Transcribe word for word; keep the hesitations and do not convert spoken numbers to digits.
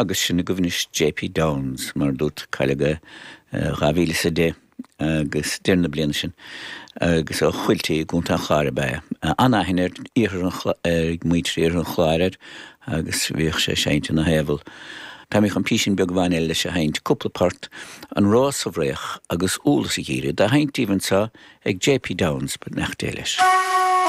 agus sinna gomhnis J P Downs mar dút cailige ghavíle sa dé agus dearna bliana sin agus ó chuiltaí gúnta cháir be. Anna hinir ír an muitrí ar an chláir agus bhíoh sé séinte na hébhal. Tá mé an písin beag bhain eile sé haint cúplapart an rás a bhréach agus úlas i gíre, da haint íhansa ag J P Downs bud nach déiles.